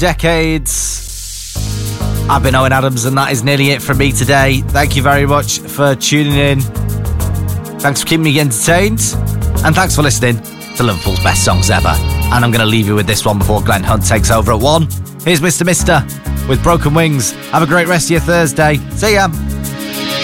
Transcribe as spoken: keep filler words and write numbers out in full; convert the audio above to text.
decades. I've been Owen Adams, and that is nearly it from me today. Thank you very much for tuning in. Thanks for keeping me entertained, and thanks for listening to Liverpool's best songs ever. And I'm going to leave you with this one before Glenn Hunt takes over at one. Here's Mister Mister with Broken Wings. Have a great rest of your Thursday. See ya.